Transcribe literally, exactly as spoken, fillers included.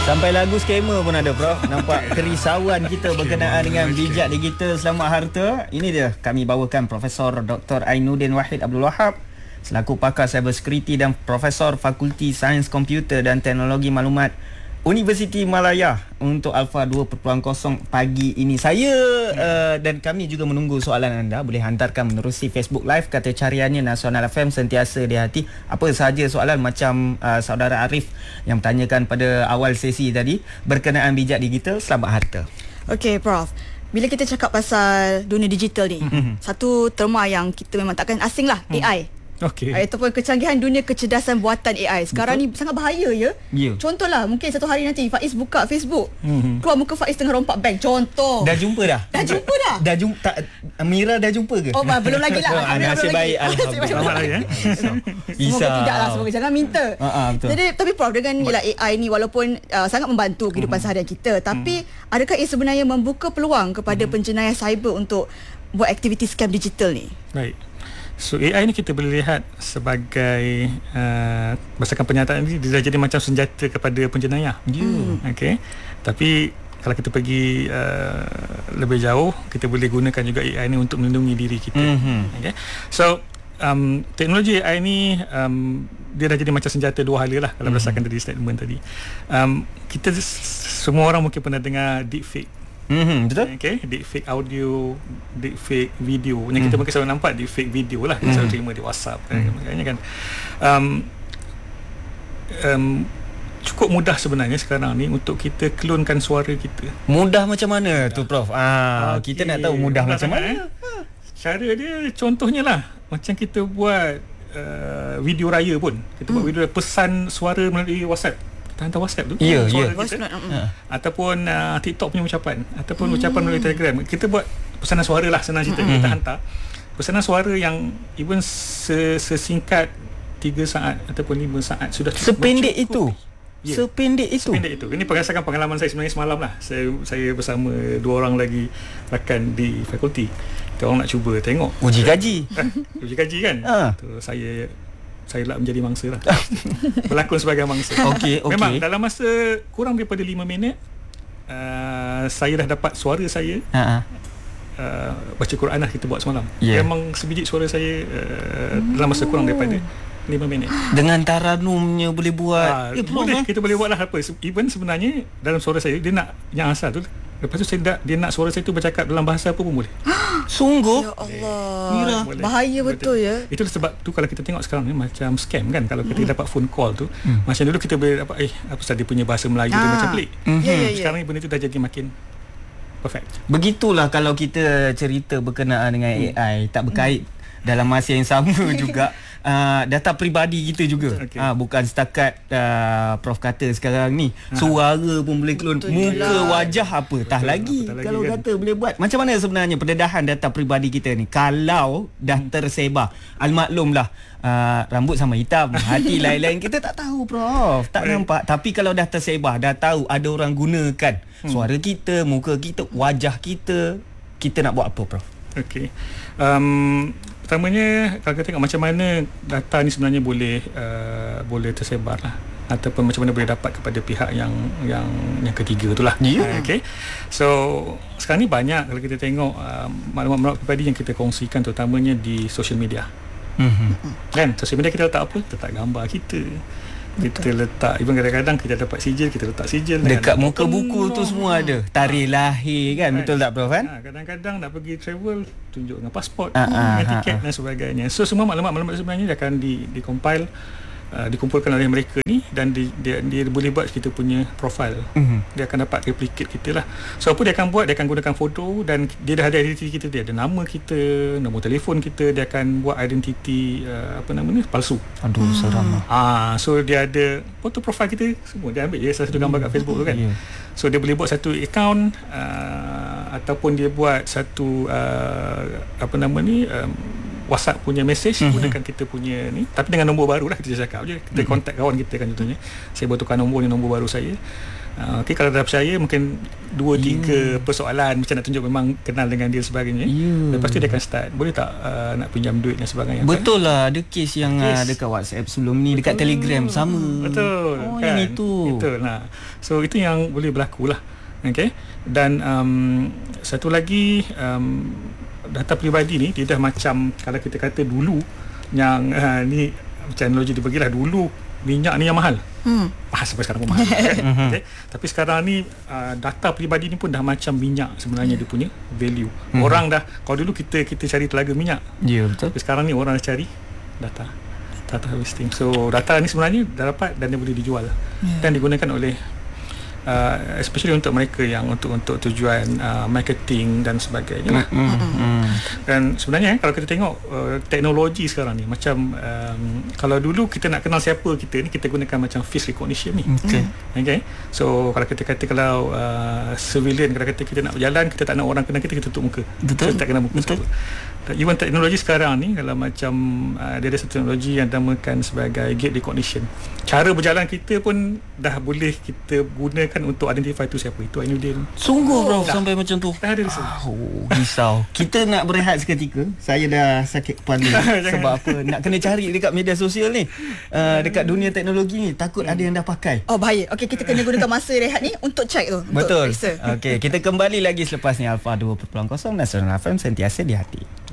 Sampai lagu skamer pun ada, Prof. Nampak kerisauan kita berkenaan dengan bijak digital selamat harta. Ini dia, kami bawakan Profesor Doktor Ainuddin Wahid Abdul Wahab selaku pakar cybersecurity dan Profesor Fakulti Sains Komputer dan Teknologi Maklumat Universiti Malaya untuk Alpha dua titik kosong pagi ini. Saya uh, dan kami juga menunggu soalan anda. Boleh hantarkan menerusi Facebook Live, kata cariannya Nasional F M sentiasa di hati. Apa sahaja soalan, macam uh, saudara Arif yang bertanyakan pada awal sesi tadi berkenaan bijak digital selamat harta. Okey, Prof. Bila kita cakap pasal dunia digital ni, mm-hmm. satu terma yang kita memang takkan asing lah, mm. A I. Okey. Ataupun kecanggihan dunia kecerdasan buatan A I. Sekarang Betul. ni sangat bahaya ya. Yeah. Contohlah, mungkin satu hari nanti Faiz buka Facebook, mm-hmm. keluar muka Faiz tengah rompak bank. Contoh. Dah jumpa dah? Dah jumpa dah? Dah jumpa tak? Mira dah jumpa ke? Oh, belum lagi lah. Oh, nasib baik, alhamdulillah. Selamat lagi eh. Semoga tidak lah, semoga jangan minta. Uh-huh, betul. Jadi tapi Prof, dengan ialah A I ni walaupun uh, sangat membantu kehidupan uh-huh. seharian kita, tapi uh-huh. adakah ia sebenarnya membuka peluang kepada uh-huh. penjenayah cyber untuk buat aktiviti scam digital ni? Baik. So A I ni kita boleh lihat sebagai uh, berdasarkan pernyataan ni, dia dah jadi macam senjata kepada penjenayah. Yeah. Okey. Tapi kalau kita pergi uh, lebih jauh, kita boleh gunakan juga A I ni untuk melindungi diri kita. Mm-hmm. Okey. So um, teknologi A I ni um, dia dah jadi macam senjata dua hala lah kalau mm-hmm. berdasarkan tadi statement tadi. Um, kita semua orang mungkin pernah dengar deepfake. Mm-hmm, betul. Okay, deepfake audio, deepfake video. Yang mm. kita mungkin selalu nampak deepfake video lah, mm. selalu terima di WhatsApp kan, mm. kan. Um, um, cukup mudah sebenarnya sekarang ni untuk kita klonkan suara kita. Mudah macam mana mudah. tu, Prof? Ah, okay. Kita nak tahu mudah, mudah macam mana. Eh? Cara dia contohnya lah, macam kita buat uh, video raya pun. Kita mm. buat video raya, pesan suara melalui WhatsApp. Hantar WhatsApp tu, yeah, suara yeah. kita, uh. ataupun uh, TikTok punya ucapan, ataupun hmm. ucapan melalui Telegram. Kita buat pesanan suara lah, senang cerita. hmm. Kita hantar pesanan suara yang even sesingkat tiga saat ataupun lima saat sudah sependek itu. Yeah. Sependek itu. Sependek itu. Ini berdasarkan pengalaman saya sebenarnya semalam lah. Saya saya bersama dua orang lagi rakan di fakulti. Kita orang nak cuba tengok. Uji kaji. Eh, uji kaji kan. Uh. Tu saya saya lah menjadi mangsa lah. Berlakon sebagai mangsa. Okey, okey. Memang dalam masa kurang daripada lima minit uh, saya dah dapat suara saya. Ha. Uh, baca Quran lah kita buat semalam. Yeah. Memang sebiji suara saya uh, dalam masa kurang daripada lima minit. Dengan taranumnya boleh buat. Uh, eh, boleh, eh? Kita boleh buat lah apa. Even sebenarnya dalam suara saya dia nak yang asal tu. Lepas tu saya nak, dia nak suara saya tu bercakap dalam bahasa apa pun boleh. Sungguh? Ya Allah. Mira, bahaya betul, betul ya. Itu sebab tu kalau kita tengok sekarang ni macam scam kan. Kalau kita mm. dapat phone call tu, mm. macam dulu kita boleh dapat eh apa sahaja dia punya bahasa Melayu ah. dia macam pelik. Mm-hmm. Yeah, yeah, yeah. Sekarang ni benda tu dah jadi makin perfect. Begitulah kalau kita cerita berkenaan dengan mm. A I, tak berkait mm. dalam masa yang sama juga uh, data peribadi kita juga. Okay. Uh, bukan setakat uh, Prof kata sekarang ni ha. suara pun boleh klon, muka lah. Wajah apa betul, tah lagi lagi kalau kan. Kata boleh buat. Macam mana sebenarnya pendedahan data peribadi kita ni kalau dah tersebar? Almaklumlah uh, rambut sama hitam, hati lain-lain kita tak tahu, Prof. Tak Baik. nampak. Tapi kalau dah tersebar, dah tahu ada orang gunakan hmm. suara kita, muka kita, wajah kita, kita nak buat apa, Prof? Okey. Um, pertamanya kalau kita tengok macam mana data ni sebenarnya boleh uh, boleh tersebar lah, ataupun macam mana boleh dapat kepada pihak yang yang yang ketiga tu lah. Yeah. Okey. So sekarang ni banyak kalau kita tengok uh, maklumat-maklumat pribadi yang kita kongsikan, terutamanya di social media. Mm-hmm. Kan social media kita letak apa? Letak gambar kita. Kita Betul. letak, even kadang-kadang kita dapat sijil, kita letak sijil dekat muka buku tu semua ada tarikh lahir kan. Betul tak, Prof? Kan? Ha, kadang-kadang nak pergi travel tunjuk dengan pasport, ha, dengan ha, tiket ha, dan sebagainya. So semua maklumat-maklumat sebenarnya dia akan di, di compile, uh, dikumpulkan oleh mereka ni, dan di, dia, dia boleh buat kita punya profile. Mm-hmm. Dia akan dapat replicate kita lah. So apa dia akan buat, dia akan gunakan foto, dan dia dah ada identiti kita, dia ada nama kita, nombor telefon kita, dia akan buat identiti uh, apa nama ni, palsu. Aduh, hmm. seram lah. Ah, so dia ada foto profile kita semua, dia ambil je salah satu gambar kat Facebook tu kan. Yeah. So dia boleh buat satu account, uh, ataupun dia buat satu uh, apa nama ni, um, WhatsApp punya message, mm-hmm. gunakan kita punya ni, tapi dengan nombor baru lah, kita cakap je, kita mm-hmm. contact kawan kita kan, contohnya saya baru tukar nombor ni, nombor baru saya. Uh, okay, kalau dah percaya mungkin dua tiga yeah. persoalan macam nak tunjuk memang kenal dengan dia sebagainya. Yeah. Lepas tu dia akan start. Boleh tak uh, nak pinjam duit dan sebagainya. Betul kan? lah. Ada kes yang kes. Uh, dekat WhatsApp sebelum ni, dekat Betul. Telegram sama. Betul. Oh, kan? yang itu. Betul lah. So itu yang boleh berlaku lah. Okay. Dan um, satu lagi, um, data peribadi ni dia dah macam kalau kita kata dulu yang uh, ni teknologi dibagilah dulu minyak ni yang mahal. Hmm. Ah, sampai sekarang pun mahal. Kan? Okay. Tapi sekarang ni uh, data peribadi ni pun dah macam minyak sebenarnya dia punya value. Hmm. Orang dah, kalau dulu kita kita cari telaga minyak. Ya, yeah, betul. Tapi sekarang ni orang dah cari data. Data harvesting. So data ni sebenarnya dah dapat dan dia boleh dijual. Yeah. Dan digunakan oleh Uh, especially untuk mereka yang untuk untuk tujuan uh, marketing dan sebagainya lah. Mm, mm, mm. Dan sebenarnya kalau kita tengok uh, teknologi sekarang ni macam um, kalau dulu kita nak kenal siapa kita ni, kita gunakan macam face recognition ni. Okay. Okay. So kalau kita kata kalau uh, civilian, kalau kata kita nak berjalan, kita tak nak orang kenal kita, kita tutup muka. Betul. Kita tak kenal muka. Betul. Even teknologi sekarang ni kalau macam uh, dia ada satu teknologi yang dinamakan sebagai gait recognition. Cara berjalan kita pun dah boleh kita gunakan untuk identify tu siapa. Itu Ainuddin. Sungguh bro, dah. Sampai macam tu. Dah ada di sini. Oh, risau. Kita nak berehat seketika. Saya dah sakit kepala. Sebab apa? Nak kena cari dekat media sosial ni. Uh, dekat dunia teknologi ni takut ada yang dah pakai. Oh bahaya. Okey, kita kena gunakan masa rehat ni untuk check tu. Betul. Okey, kita kembali lagi selepas ni. Alpha dua kosong Nasional F M sentiasa di hati.